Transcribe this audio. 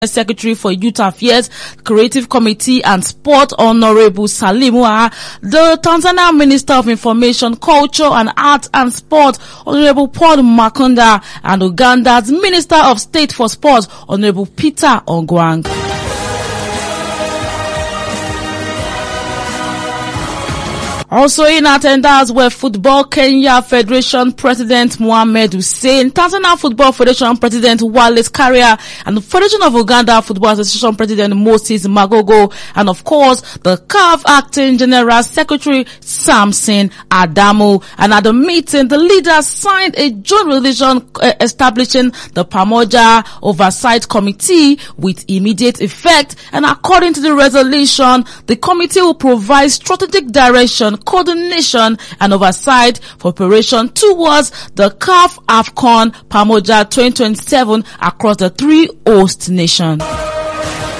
Secretary for Youth Affairs, Creative Committee and Sport, Honorable Salimua, the Tanzania Minister of Information, Culture and Arts and Sport, Honorable Paul Makonda, and Uganda's Minister of State for Sport, Honorable Peter Ongwang. Also in attendance were Football Kenya Federation President Mohamed Hussein, Tanzania Football Federation President Wallace Karia, and the Federation of Uganda Football Association President Moses Magogo, and of course the CAF Acting General Secretary Samson Adamu. And at the meeting, the leaders signed a joint resolution establishing the Pamoja Oversight Committee with immediate effect. And according to the resolution, the committee will provide strategic direction, coordination and oversight for operation towards the CAF AFCON Pamoja 2027 across the three host nations.